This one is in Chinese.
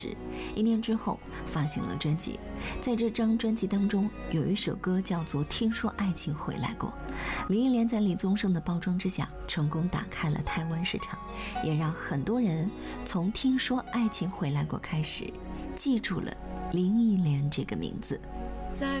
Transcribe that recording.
1年之后发行了专辑，在这张专辑当中有一首歌叫做《听说爱情回来过》。林忆莲在李宗盛的包装之下成功打开了台湾市场，也让很多人从《听说爱情回来过》开始记住了林忆莲这个名字。 在